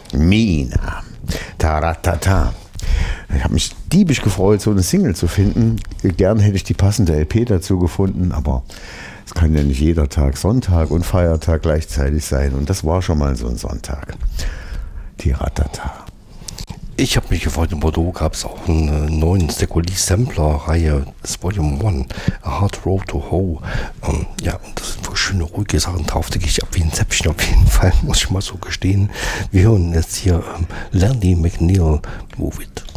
Mina. Taratata. Ich habe mich diebisch gefreut, so eine Single zu finden. Gern hätte ich die passende LP dazu gefunden, aber es kann ja nicht jeder Tag Sonntag und Feiertag gleichzeitig sein. Und das war schon mal so ein Sonntag. Tiratata. Ich habe mich gefreut, in Bordeaux gab es auch einen neuen Stekoli-Sampler-Reihe, das Volume 1, A Hard Road to Hoe. Ja, und das sind wirklich schöne, ruhige Sachen drauf, da gehe ich ab wie ein Zäpfchen auf jeden Fall, muss ich mal so gestehen. Wir hören jetzt hier Landy McNeil, Move It.